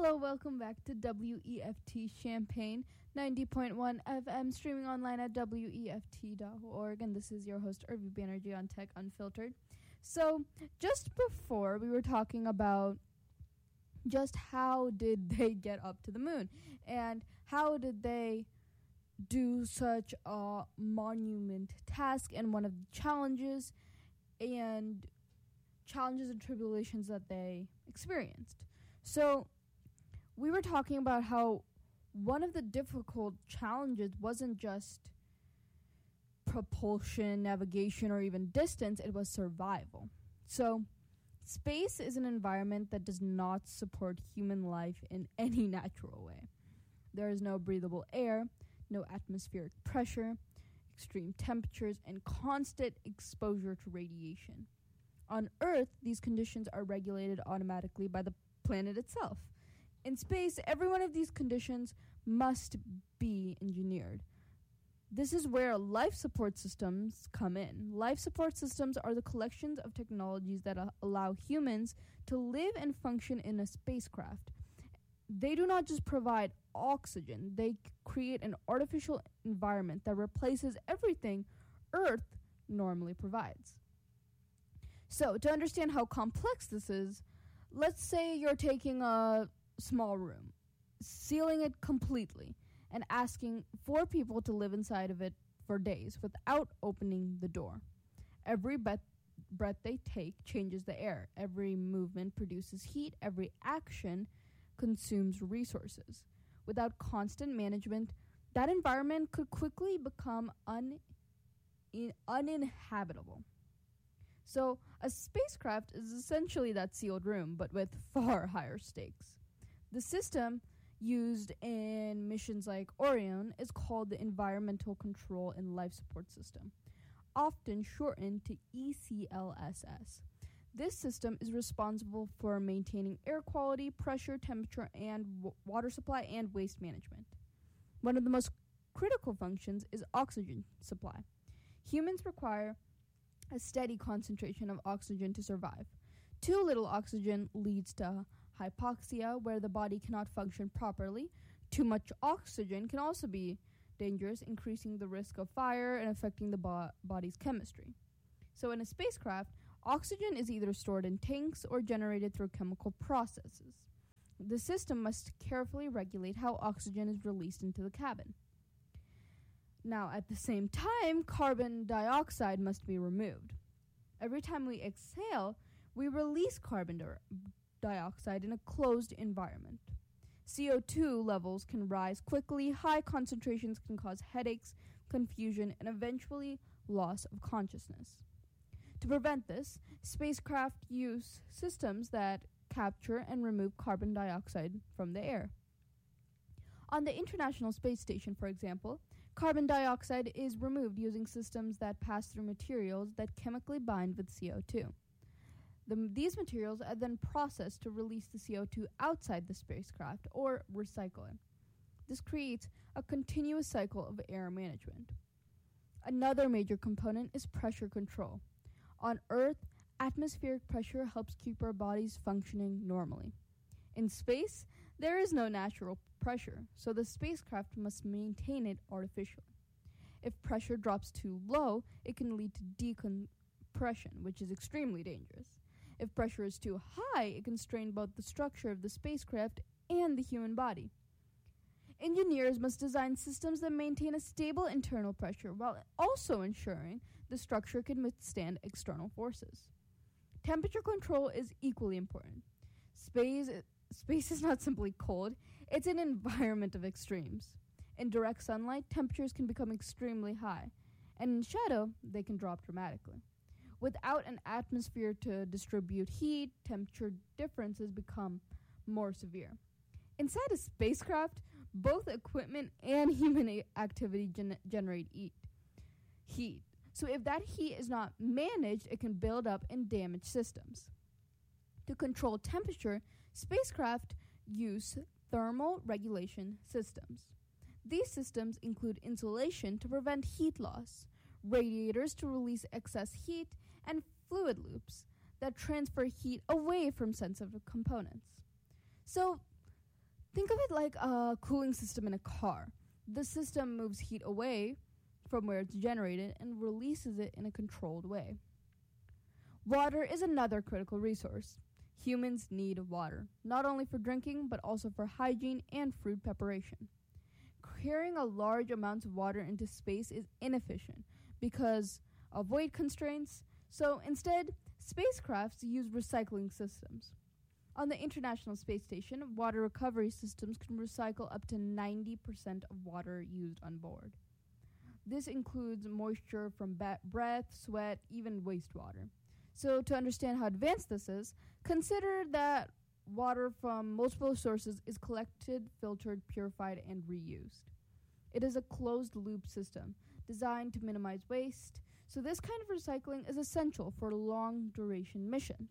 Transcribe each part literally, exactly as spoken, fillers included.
Hello, welcome back to W E F T Champaign, ninety point one F M, streaming online at W E F T dot org, and this is your host, Irvi Banerjee on Tech Unfiltered. So, just before, we were talking about just how did they get up to the moon, and how did they do such a monument task, and one of the challenges, and challenges and tribulations that they experienced. So, we were talking about how one of the difficult challenges wasn't just propulsion, navigation, or even distance, it was survival. So, space is an environment that does not support human life in any natural way. There is no breathable air, no atmospheric pressure, extreme temperatures, and constant exposure to radiation. On Earth, these conditions are regulated automatically by the planet itself. In space, every one of these conditions must be engineered. This is where life support systems come in. Life support systems are the collections of technologies that uh, allow humans to live and function in a spacecraft. They do not just provide oxygen, they c- create an artificial environment that replaces everything Earth normally provides. So, to understand how complex this is, let's say you're taking a small room, sealing it completely, and asking four people to live inside of it for days without opening the door. Every bet- breath they take changes the air. Every movement produces heat. Every action consumes resources. Without constant management, that environment could quickly become un- in- uninhabitable. So, a spacecraft is essentially that sealed room, but with far higher stakes. The system used in missions like Orion is called the Environmental Control and Life Support System, often shortened to E C L S S. This system is responsible for maintaining air quality, pressure, temperature, and w- water supply and waste management. One of the most critical functions is oxygen supply. Humans require a steady concentration of oxygen to survive. Too little oxygen leads to hypoxia, where the body cannot function properly. Too much oxygen can also be dangerous, increasing the risk of fire and affecting the bo- body's chemistry. So in a spacecraft, oxygen is either stored in tanks or generated through chemical processes. The system must carefully regulate how oxygen is released into the cabin. Now, at the same time, carbon dioxide must be removed. Every time we exhale, we release carbon di- dioxide in a closed environment. C O two levels can rise quickly. High concentrations can cause headaches, confusion, and eventually loss of consciousness. To prevent this, spacecraft use systems that capture and remove carbon dioxide from the air. On the International Space Station, for example, carbon dioxide is removed using systems that pass through materials that chemically bind with C O two. The, these materials are then processed to release the C O two outside the spacecraft or recycle it. This creates a continuous cycle of air management. Another major component is pressure control. On Earth, atmospheric pressure helps keep our bodies functioning normally. In space, there is no natural pressure, so the spacecraft must maintain it artificially. If pressure drops too low, it can lead to decompression, which is extremely dangerous. If pressure is too high, it can strain both the structure of the spacecraft and the human body. Engineers must design systems that maintain a stable internal pressure while also ensuring the structure can withstand external forces. Temperature control is equally important. Space, space is not simply cold, it's an environment of extremes. In direct sunlight, temperatures can become extremely high, and in shadow, they can drop dramatically. Without an atmosphere to distribute heat, temperature differences become more severe. Inside a spacecraft, both equipment and human a- activity gen- generate eat, heat. So if that heat is not managed, it can build up and damage systems. To control temperature, spacecraft use thermal regulation systems. These systems include insulation to prevent heat loss, radiators to release excess heat, and fluid loops that transfer heat away from sensitive components. So, Think of it like a cooling system in a car. The system moves heat away from where it's generated and releases it in a controlled way. Water is another critical resource. Humans need water, not only for drinking, but also for hygiene and food preparation. Carrying a large amounts of water into space is inefficient because of weight constraints, so instead, spacecrafts use recycling systems. On the International Space Station, water recovery systems can recycle up to ninety percent of water used on board. This includes moisture from ba- breath, sweat, even wastewater. So, to understand how advanced this is, consider that water from multiple sources is collected, filtered, purified, and reused. It is a closed-loop system designed to minimize waste, so this kind of recycling is essential for long-duration missions.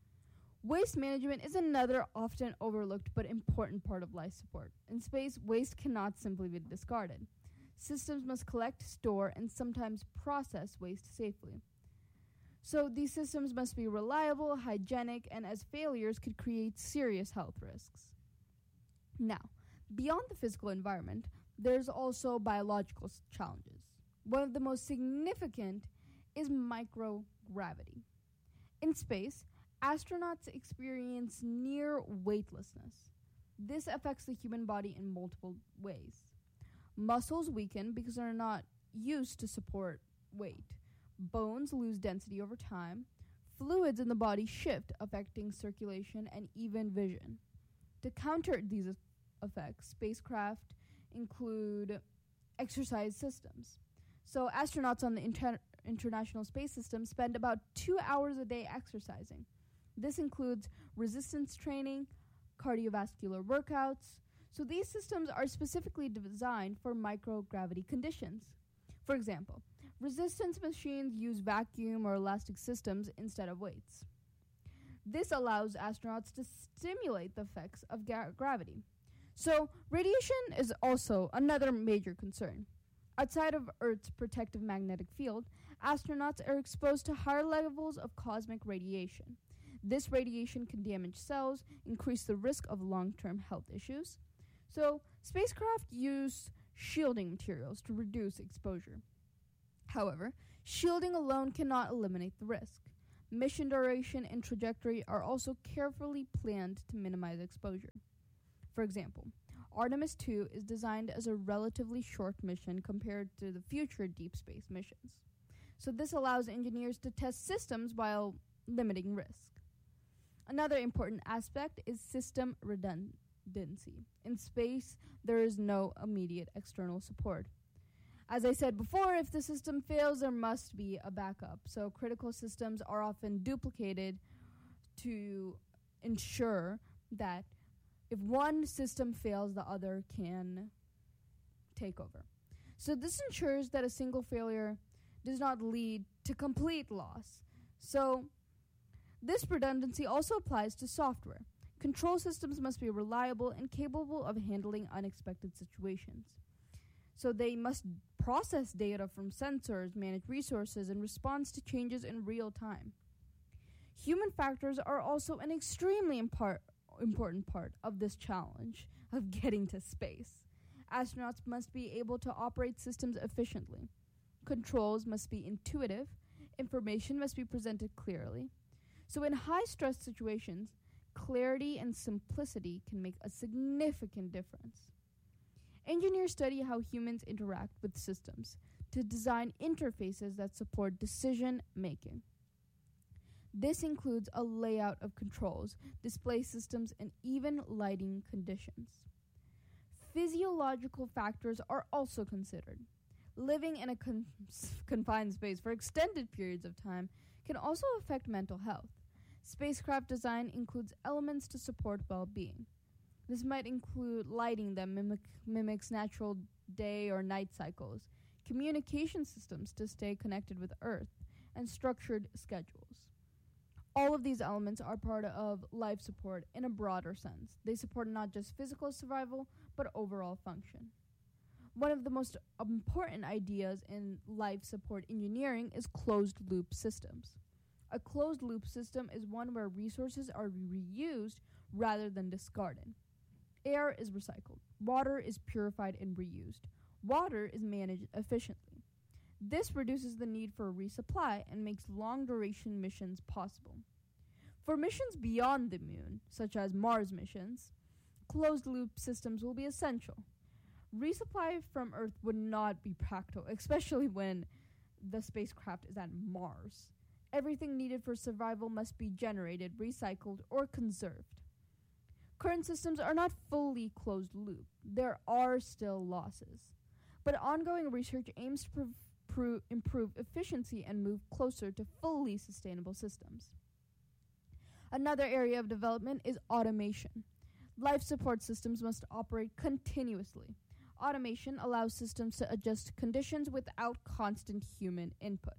Waste management is another often overlooked but important part of life support. In space, waste cannot simply be discarded. Systems must collect, store, and sometimes process waste safely. So these systems must be reliable, hygienic, and as failures could create serious health risks. Now, beyond the physical environment, there's also biological challenges. One of the most significant is microgravity. In space, astronauts experience near weightlessness. This affects the human body in multiple ways. Muscles weaken because they're not used to support weight. Bones lose density over time. Fluids in the body shift, affecting circulation and even vision. To counter these effects, spacecraft include exercise systems. So astronauts on the inter- International Space System spend about two hours a day exercising. This includes resistance training, cardiovascular workouts. So these systems are specifically designed for microgravity conditions. For example, resistance machines use vacuum or elastic systems instead of weights. This allows astronauts to stimulate the effects of ga- gravity. So radiation is also another major concern. Outside of Earth's protective magnetic field, astronauts are exposed to higher levels of cosmic radiation. This radiation can damage cells, increase the risk of long-term health issues. So, spacecraft use shielding materials to reduce exposure. However, shielding alone cannot eliminate the risk. Mission duration and trajectory are also carefully planned to minimize exposure. For example, Artemis two is designed as a relatively short mission compared to the future deep space missions. So this allows engineers to test systems while limiting risk. Another important aspect is system redundancy. In space, there is no immediate external support. As I said before, if the system fails, there must be a backup. So critical systems are often duplicated to ensure that if one system fails, the other can take over. So this ensures that a single failure does not lead to complete loss. So this redundancy also applies to software. Control systems must be reliable and capable of handling unexpected situations. So they must process data from sensors, manage resources, and respond to changes in real time. Human factors are also an extremely impar- important part of this challenge of getting to space. Astronauts must be able to operate systems efficiently. Controls must be intuitive. Information must be presented clearly. So in high-stress situations, clarity and simplicity can make a significant difference. Engineers study how humans interact with systems to design interfaces that support decision-making. This includes a layout of controls, display systems, and even lighting conditions. Physiological factors are also considered. Living in a con- confined space for extended periods of time can also affect mental health. Spacecraft design includes elements to support well-being. This might include lighting that mimic, mimics natural day or night cycles, communication systems to stay connected with Earth, and structured schedules. All of these elements are part of life support in a broader sense. They support not just physical survival, but overall function. One of the most important ideas in life support engineering is closed-loop systems. A closed-loop system is one where resources are reused rather than discarded. Air is recycled. Water is purified and reused. Water is managed efficiently. This reduces the need for a resupply and makes long-duration missions possible. For missions beyond the moon, such as Mars missions, closed-loop systems will be essential. Resupply from Earth would not be practical, especially when the spacecraft is at Mars. Everything needed for survival must be generated, recycled, or conserved. Current systems are not fully closed-loop. There are still losses. But ongoing research aims to prov- pro- improve efficiency and move closer to fully sustainable systems. Another area of development is automation. Life support systems must operate continuously. Automation allows systems to adjust to conditions without constant human input.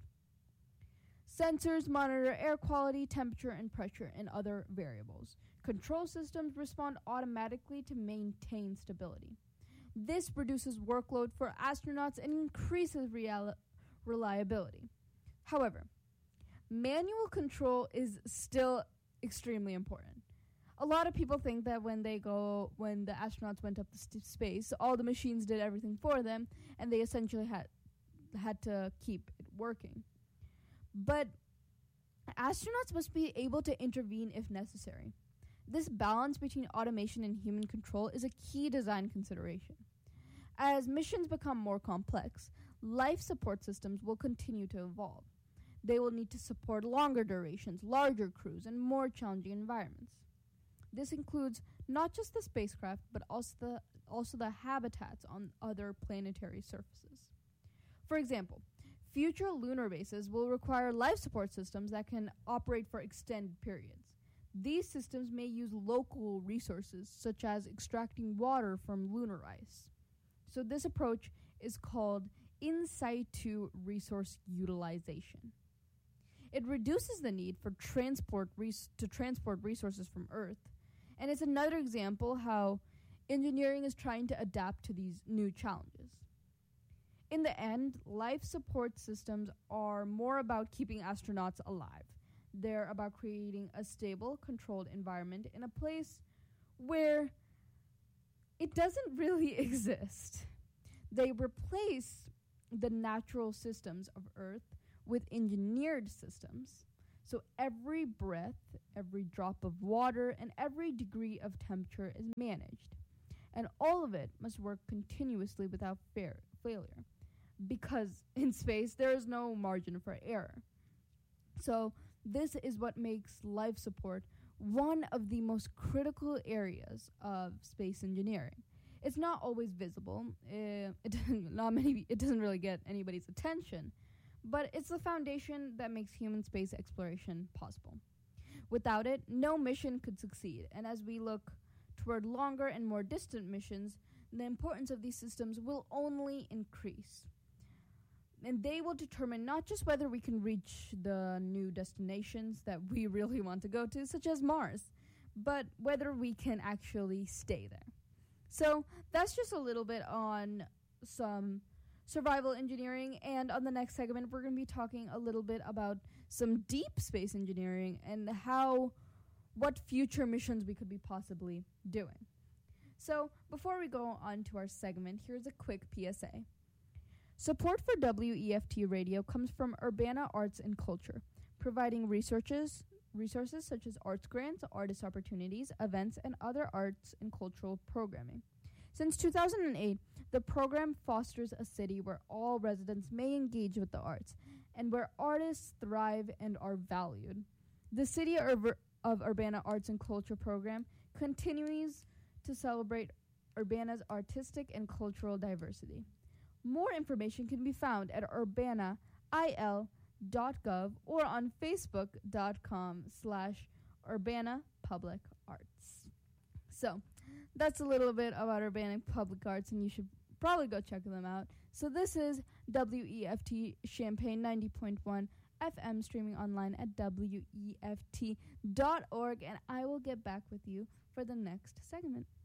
Sensors monitor air quality, temperature, and pressure, and other variables. Control systems respond automatically to maintain stability. This reduces workload for astronauts and increases reali- reliability. However, manual control is still extremely important. A lot of people think that when they go, when the astronauts went up to st- space, all the machines did everything for them, and they essentially had had to keep it working. But astronauts must be able to intervene if necessary. This balance between automation and human control is a key design consideration. As missions become more complex, life support systems will continue to evolve. They will need to support longer durations, larger crews, and more challenging environments. This includes not just the spacecraft, but also the, also the habitats on other planetary surfaces. For example, future lunar bases will require life support systems that can operate for extended periods. These systems may use local resources, such as extracting water from lunar ice. So this approach is called in situ resource utilization. It reduces the need for transport res- to transport resources from Earth, and it's another example how engineering is trying to adapt to these new challenges. In the end, life support systems are more about keeping astronauts alive. They're about creating a stable, controlled environment in a place where it doesn't really exist. They replace the natural systems of Earth with engineered systems. So every breath, every drop of water, and every degree of temperature is managed. And all of it must work continuously without fair failure. Because in space, there is no margin for error. So this is what makes life support one of the most critical areas of space engineering. It's not always visible. Uh, it, not many, it doesn't really get anybody's attention. But it's the foundation that makes human space exploration possible. Without it, no mission could succeed. And as we look toward longer and more distant missions, the importance of these systems will only increase. And they will determine not just whether we can reach the new destinations that we really want to go to, such as Mars, but whether we can actually stay there. So that's just a little bit on some survival engineering, and on the next segment, we're going to be talking a little bit about some deep space engineering and how, what future missions we could be possibly doing. So before we go on to our segment, here's a quick P S A. Support for W E F T Radio comes from Urbana Arts and Culture, providing researches, resources such as arts grants, artist opportunities, events, and other arts and cultural programming. Since two thousand eight, the program fosters a city where all residents may engage with the arts and where artists thrive and are valued. The City of, of Urbana Arts and Culture program continues to celebrate Urbana's artistic and cultural diversity. More information can be found at urbana I L dot gov or on facebook.com slash Urbana Public Arts. So, that's a little bit about Urbana Public Arts, and you should probably go check them out. So this is W E F T Champaign ninety point one F M, streaming online at W E F T dot org, and I will get back with you for the next segment.